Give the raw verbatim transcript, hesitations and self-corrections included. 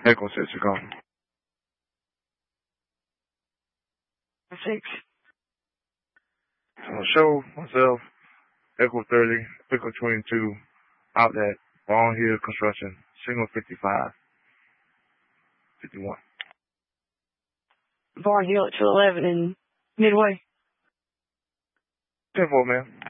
Echo six, you go. Six. So show myself, Echo thirty, Echo twenty-two, outlet, Long Hill Construction, single fifty-five, fifty-one. Barn Hill at two eleven in Midway. ten four, man.